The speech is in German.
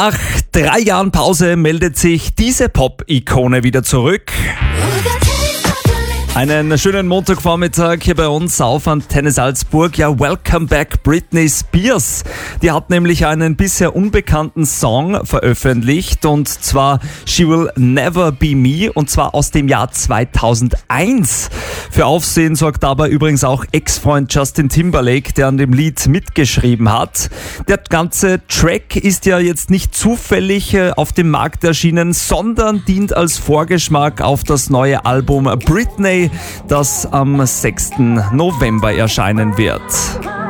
Nach 3 Jahren Pause meldet sich diese Pop-Ikone wieder zurück. Einen schönen Montagvormittag hier bei uns auf Antenne Salzburg. Ja, welcome back Britney Spears. Die hat nämlich einen bisher unbekannten Song veröffentlicht und zwar She Will Never Be Me und zwar aus dem Jahr 2001. Für Aufsehen sorgt dabei übrigens auch Ex-Freund Justin Timberlake, der an dem Lied mitgeschrieben hat. Der ganze Track ist ja jetzt nicht zufällig auf dem Markt erschienen, sondern dient als Vorgeschmack auf das neue Album Britney, das am 6. November erscheinen wird.